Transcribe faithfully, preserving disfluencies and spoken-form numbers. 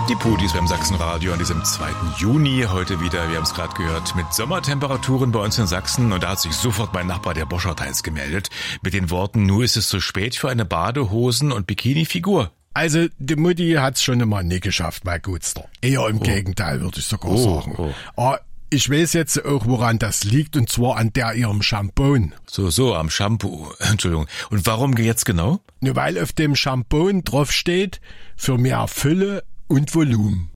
Die Pudis beim Sachsenradio an diesem zweiten Juni. Heute wieder, wir haben es gerade gehört, mit Sommertemperaturen bei uns in Sachsen. Und da hat sich sofort mein Nachbar, der Boschert-Heinz, gemeldet. Mit den Worten, nur ist es zu spät für eine Badehosen- und Bikini-Figur. Also, die Mutti hat's schon immer nie geschafft, mein Gutster. Eher im oh. Gegenteil, würde ich sogar oh, sagen. Oh. Aber ich weiß jetzt auch, woran das liegt, und zwar an der ihrem Shampoo. So, so, am Shampoo. Entschuldigung. Und warum jetzt genau? Nur weil auf dem Shampoo drauf steht, für mehr Fülle und Volumen.